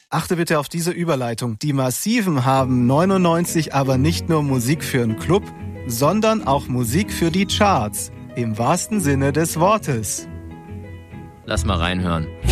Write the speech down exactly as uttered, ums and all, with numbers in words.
Achte bitte auf diese Überleitung. Die Massiven haben neunundneunzig aber nicht nur Musik für einen Club, sondern auch Musik für die Charts. Im wahrsten Sinne des Wortes. Lass mal reinhören.